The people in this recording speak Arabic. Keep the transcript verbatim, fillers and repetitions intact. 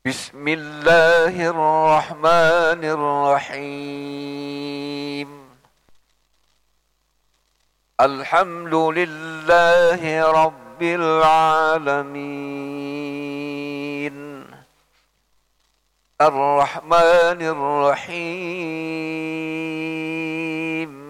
بسم الله الرحمن الرحيم. الحمد لله رب العالمين، الرحمن الرحيم،